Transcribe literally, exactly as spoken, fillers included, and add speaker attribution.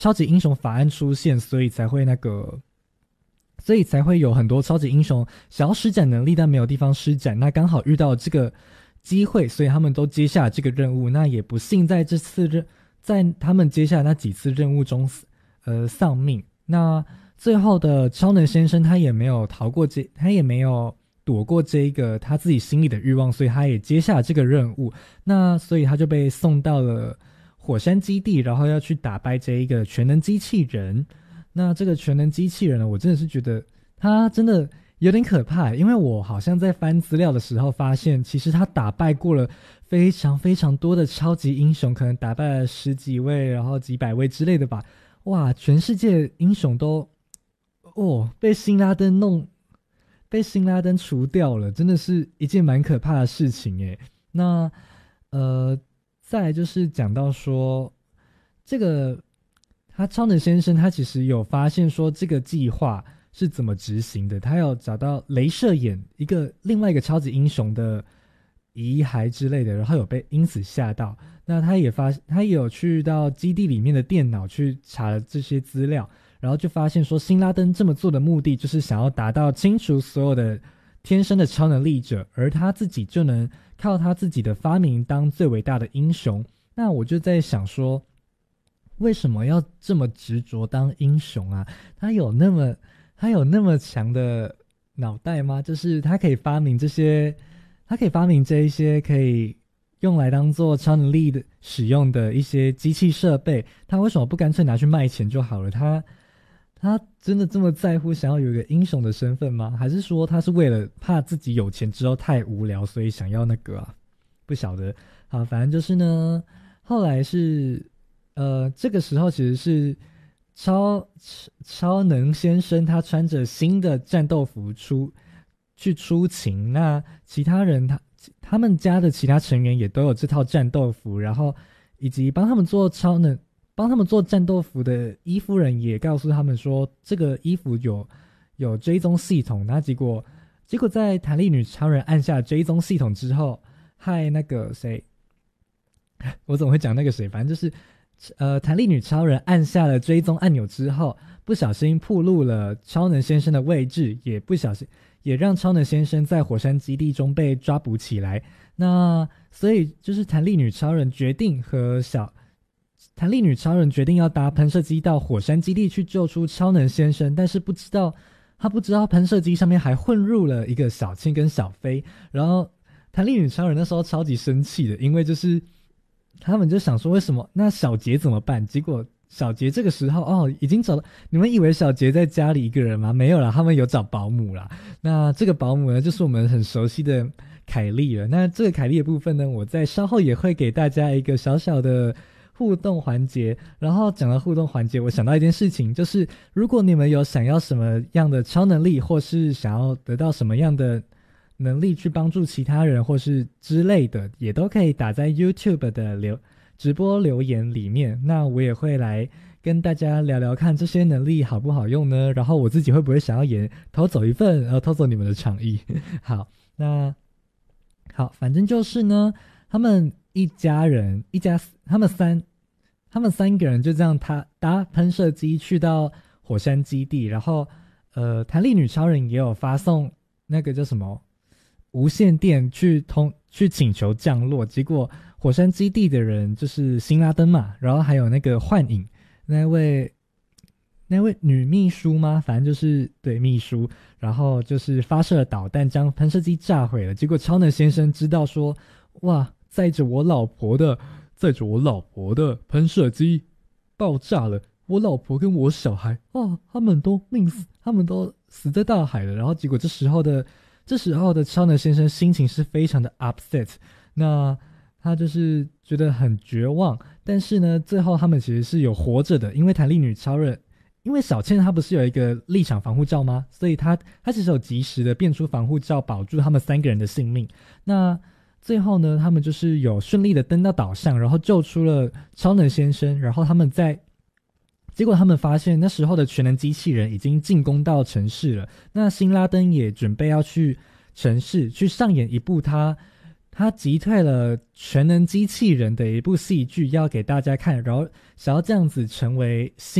Speaker 1: 超级英雄法案出现，所以才会那个，所以才会有很多超级英雄想要施展能力，但没有地方施展。那刚好遇到这个机会，所以他们都接下了这个任务。那也不幸在这次任，在他们接下来那几次任务中，呃，丧命。那最后的超能先生他也没有逃过这，他也没有躲过这一个他自己心里的欲望，所以他也接下了这个任务。那所以他就被送到了火山基地，然后要去打败这一个全能机器人。那这个全能机器人呢，我真的是觉得他真的有点可怕，因为我好像在翻资料的时候发现，其实他打败过了非常非常多的超级英雄，可能打败了十几位，然后几百位之类的吧。哇，全世界英雄都哦被辛拉登弄，被辛拉登除掉了，真的是一件蛮可怕的事情耶。那呃。再来就是讲到说，这个他超能先生他其实有发现说这个计划是怎么执行的，他有找到雷射眼一个另外一个超级英雄的遗骸之类的，然后有被因此吓到。那他也发他也有去到基地里面的电脑去查了这些资料，然后就发现说辛拉登这么做的目的就是想要达到清除所有的天生的超能力者，而他自己就能靠他自己的发明当最伟大的英雄。那我就在想说，为什么要这么执着当英雄啊？他有那么他有那么强的脑袋吗？就是他可以发明这些，他可以发明这一些可以用来当做超能力的使用的一些机器设备，他为什么不干脆拿去卖钱就好了？他他真的这么在乎想要有一个英雄的身份吗？还是说他是为了怕自己有钱之后太无聊，所以想要那个啊？不晓得。好，反正就是呢，后来是呃，这个时候其实是超超能先生他穿着新的战斗服出去出勤，那其他人他他们家的其他成员也都有这套战斗服，然后以及帮他们做超能。帮他们做战斗服的伊夫人也告诉他们说，这个衣服有有追踪系统。那结果结果在弹力女超人按下追踪系统之后，害那个谁，我怎么会讲那个谁？反正就是呃，弹力女超人按下了追踪按钮之后，不小心暴露了超能先生的位置，也不小心也让超能先生在火山基地中被抓捕起来。那所以就是弹力女超人决定和小。弹力女超人决定要搭喷射机到火山基地去救出超能先生，但是不知道她不知道喷射机上面还混入了一个小青跟小飞，然后弹力女超人那时候超级生气的，因为就是他们就想说为什么那小杰怎么办？结果小杰这个时候哦已经找到，你们以为小杰在家里一个人吗？没有啦，他们有找保姆啦。那这个保姆呢，就是我们很熟悉的凯莉了。那这个凯莉的部分呢，我在稍后也会给大家一个小小的互动环节。然后讲到互动环节，我想到一件事情，就是如果你们有想要什么样的超能力，或是想要得到什么样的能力去帮助其他人或是之类的，也都可以打在 YouTube 的留直播留言里面。那我也会来跟大家聊聊看这些能力好不好用呢，然后我自己会不会想要也偷走一份，然后偷走你们的场域。好，那好，反正就是呢，他们一家人一家他们三他们三个人就这样他搭喷射机去到火山基地，然后呃，弹力女超人也有发送那个叫什么无线电去通去请求降落，结果火山基地的人就是辛拉登嘛，然后还有那个幻影那位那位女秘书吗？反正就是对秘书，然后就是发射了导弹将喷射机炸毁了。结果超能先生知道说，哇，载着我老婆的载着我老婆的喷射机爆炸了，我老婆跟我小孩啊，他们都命死，他们都死在大海了。然后结果这时候的这时候的超能先生心情是非常的 upset， 那他就是觉得很绝望。但是呢，最后他们其实是有活着的，因为弹力女超人，因为小倩她不是有一个立场防护罩吗？所以她她其实有及时的变出防护罩，保住他们三个人的性命。那最后呢，他们就是有顺利的登到岛上，然后救出了超能先生。然后他们在结果他们发现那时候的全能机器人已经进攻到城市了。那辛拉登也准备要去城市去上演一部他他击退了全能机器人的一部戏剧要给大家看，然后想要这样子成为新